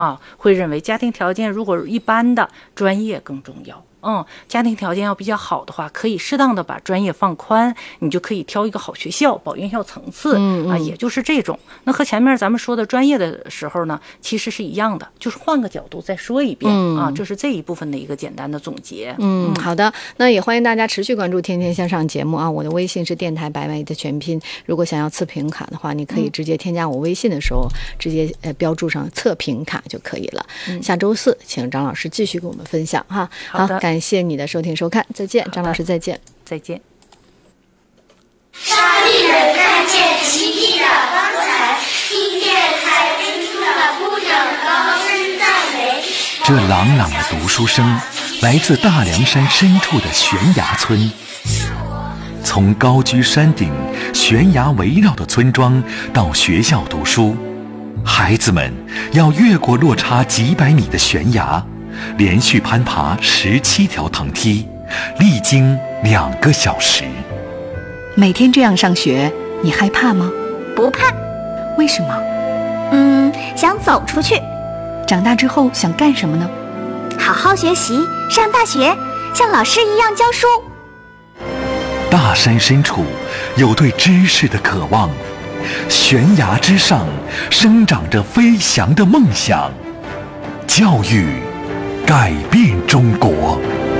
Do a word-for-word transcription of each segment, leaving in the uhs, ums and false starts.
啊，会认为家庭条件如果一般的，专业更重要。嗯，家庭条件要比较好的话，可以适当的把专业放宽，你就可以挑一个好学校，保院校层次， 嗯嗯啊，也就是这种。那和前面咱们说的专业的时候呢，其实是一样的，就是换个角度再说一遍、 嗯、 啊，这是这一部分的一个简单的总结。 嗯，好的，那也欢迎大家持续关注《天天向上》节目啊，我的微信是电台白美的全拼。如果想要测评卡的话，你可以直接添加我微信的时候，嗯、直接呃标注上测评卡就可以了。嗯、下周四，请张老师继续给我们分享哈。 好的， 感谢你的收听收看，再见，张老师再见， 再见。 让令人看见奇迹的光彩，听见海滨处的呼声高声赞美。 这朗朗的读书声，来自大凉山深处的悬崖村。从高居山顶、悬崖围绕的村庄到学校读书，孩子们要越过落差几百米的悬崖，连续攀爬十七条藤梯，历经两个小时。 每天这样上学，你害怕吗？ 不怕。 为什么？ 嗯，想走出去。 长大之后想干什么呢？ 好好学习，上大学，像老师一样教书。 大山深处有对知识的渴望，悬崖之上生长着飞翔的梦想。教育改变中国。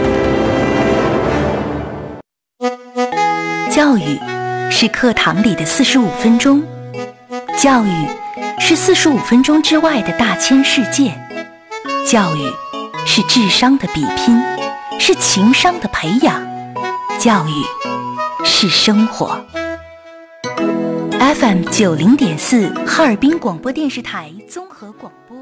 教育是课堂里的四十五分钟，教育是四十五分钟之外的大千世界，教育是智商的比拼，是情商的培养，教育是生活。F M 九零点四，哈尔滨广播电视台综合广播。